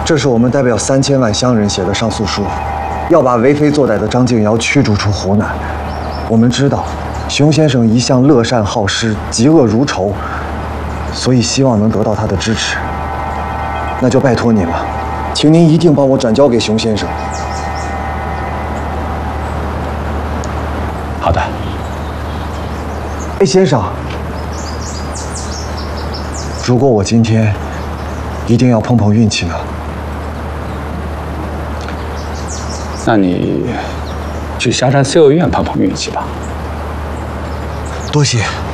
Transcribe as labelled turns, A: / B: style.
A: 这是我们代表3000万乡人写的上诉书，要把为非作歹的张敬尧驱逐出湖南。我们知道，熊先生一向乐善好施，嫉恶如仇，所以希望能得到他的支持。那就拜托您了，请您一定帮我转交给熊先生。
B: 好的。
A: 哎，先生，如果我今天一定要碰碰运气呢？
B: 那你去霞山私幼医院碰碰运气吧。
A: 多谢。